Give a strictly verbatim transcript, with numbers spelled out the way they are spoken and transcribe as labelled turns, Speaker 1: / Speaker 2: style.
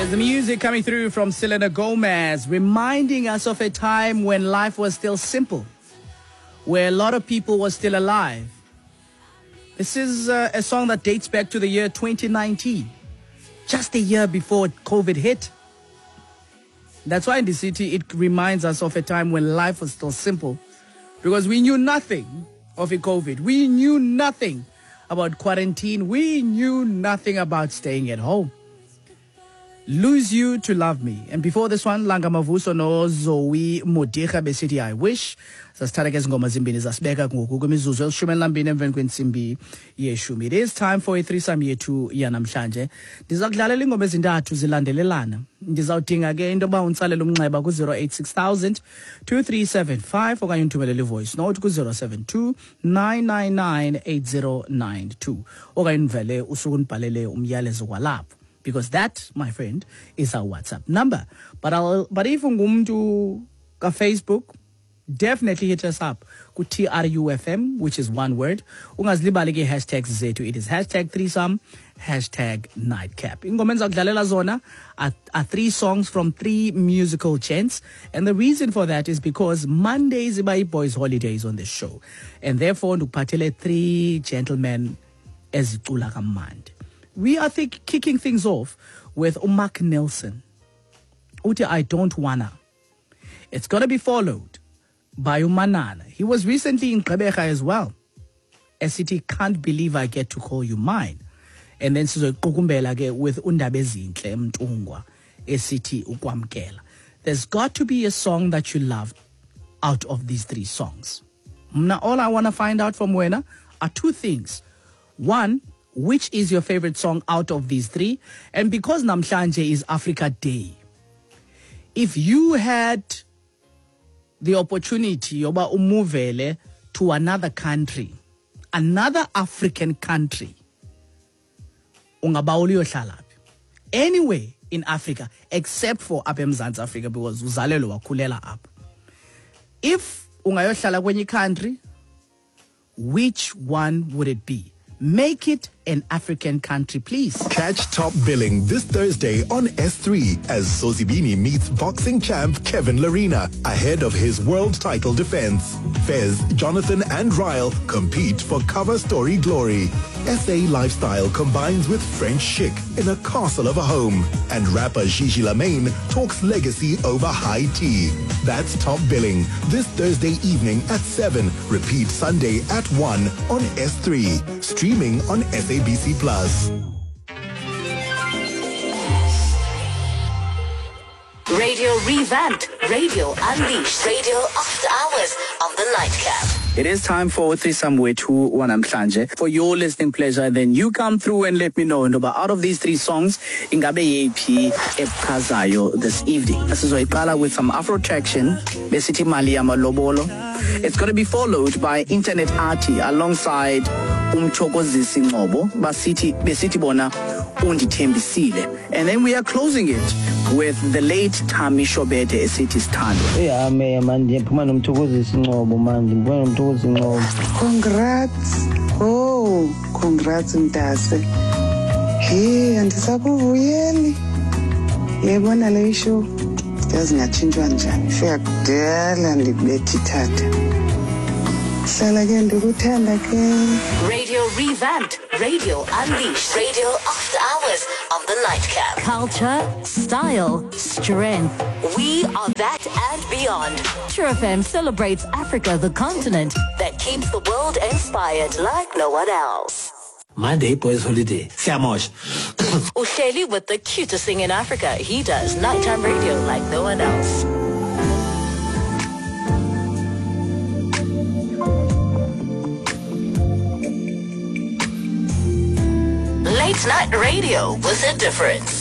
Speaker 1: There's the music coming through from Selena Gomez, reminding us of a time when life was still simple, where a lot of people were still alive. This is uh, a song that dates back to the year twenty nineteen, just a year before COVID hit. That's why in the city, it reminds us of a time when life was still simple, because we knew nothing of a COVID. We knew nothing about quarantine. We knew nothing about staying at home. Lose You to Love Me. And before this one, Langa Mavuso no Zoe Modiga Besiti I Wish. Sasithatha ke izingoma zimbini zasibeka ngoku kwimizuzu elishumi elinambini emveni kwentsimbi yeshumi. It is time for a threesome yethu yanamhlanje. Ndiza kudlalela iingoma ezintathu zilandelelana. Ndizawudinga ke into yoba untsalela umnxeba ku zero eight six thousand two three seven five okanye undithumelele ivoice note ku zero seven two nine nine nine eight zero nine two okanye ndivele usuku ndibhalele umyalezo kwalapho. Because that, my friend, is our WhatsApp number. But I'll, but if ungumuntu ka Facebook, definitely hit us up ku T R U F M, which is one word. Ungazilibali ke hashtags zethu. It is hashtag threesome, hashtag nightcap. Ingoma endizakudlalela zona are, are three songs from three musical gents. And the reason for that is because Mondays iba boys' holidays on this show. And therefore, ndikuphathele three gentlemen ezicula kamandi. We are th- kicking things off with Mark Nelson. Uti I Don't Wanna. It's going to be followed by Umanana. He was recently in Gqeberha as well. S C T Can't Believe I Get to Call You Mine. And then sizoqukumbela ke with Undabezinhle Mtungwa. S C T ukwamkela. There's got to be a song that you love out of these three songs. Now, all I want to find out from Wena are two things. One, which is your favorite song out of these three? And because Namhlanje is Africa Day, if you had the opportunity yoba umuvele to another country, another African country, ungaba uliyohlala anywhere in Africa except for up eMzantsi Africa because uzalelo wakhulela up. If ungayohlala kwenye country, which one would it be? Make it an African country, please.
Speaker 2: Catch Top Billing this Thursday on S three as Sozibini meets boxing champ Kevin Larina ahead of his world title defense. Fez, Jonathan and Ryle compete for cover story glory. S A lifestyle combines with French chic in a castle of a home. And rapper Gigi Lamaine talks legacy over high tea. That's Top Billing this Thursday evening at seven. Repeat Sunday at one on S three. Streaming on S A B C Plus.
Speaker 3: Radio revamped. Radio unleashed. Radio after hours on the nightcap.
Speaker 1: It is time for threesome with who wanamhlanje. For your listening pleasure, then you come through and let me know. And out of these three songs, ingabe yephi echazayo this evening. Sizoyiqala with some Afro traction, besithi mali yamalobolo. It's going to be followed by Internet Arty alongside Umchokozisi Ngobo, basithi besithi bona undithembisile. And then we are closing it with the late Tami Shobete esithi Sithando.
Speaker 4: Yeah, man, ndiphuma nomthokozisi Ngobo man, ndiphuma nomthokozisi Ngobo.
Speaker 5: Congrats. Oh, congrats Mtase. Hey, andisakuvuyeli. Yebona le show. Yazi ngachinjwa njani. Fika kudala ndikubethi tata. Hlala ke ndikuthanda ke.
Speaker 3: Radio revamped. Radio unleashed. Radio after hours on the nightcap. Culture, style, strength. We are that and beyond. True F M celebrates Africa, the continent that keeps the world inspired like no one else.
Speaker 6: Monday boys holiday. Siamosh.
Speaker 3: Usheli with the cutest thing in Africa. He does nighttime radio like no one else. Late night radio was a difference.